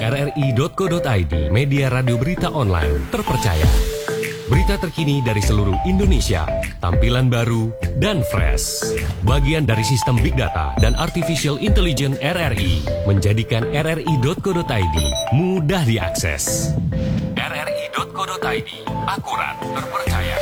rri.co.id, media radio berita online terpercaya. Berita terkini dari seluruh Indonesia, tampilan baru dan fresh. Bagian dari sistem Big Data dan Artificial Intelligence RRI menjadikan rri.co.id mudah diakses. rri.co.id, akurat, terpercaya.